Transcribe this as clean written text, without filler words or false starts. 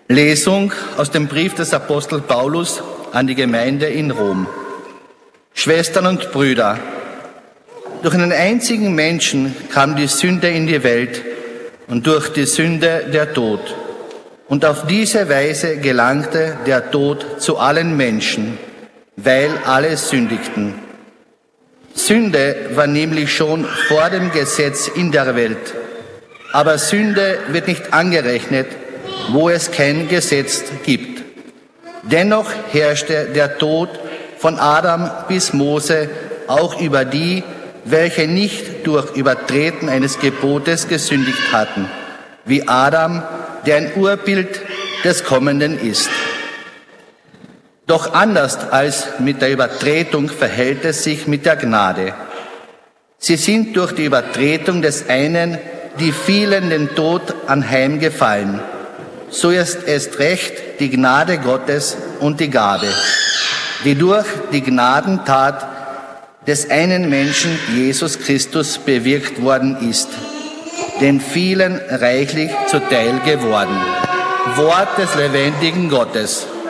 Lesung aus dem Brief des Apostels Paulus an die Gemeinde in Rom. Schwestern und Brüder, durch einen einzigen Menschen kam die Sünde in die Welt und durch die Sünde der Tod. Und auf diese Weise gelangte der Tod zu allen Menschen, weil alle sündigten. Sünde war nämlich schon vor dem Gesetz in der Welt, aber Sünde wird nicht angerechnet, wo es kein Gesetz gibt. Dennoch herrschte der Tod von Adam bis Mose auch über die, welche nicht durch Übertreten eines Gebotes gesündigt hatten, wie Adam, der ein Urbild des Kommenden ist. Doch anders als mit der Übertretung verhält es sich mit der Gnade. Sie sind durch die Übertretung des einen die vielen den Tod anheimgefallen. So ist erst recht die Gnade Gottes und die Gabe, die durch die Gnadentat des einen Menschen, Jesus Christus, bewirkt worden ist, den vielen reichlich zuteil geworden. Wort des lebendigen Gottes.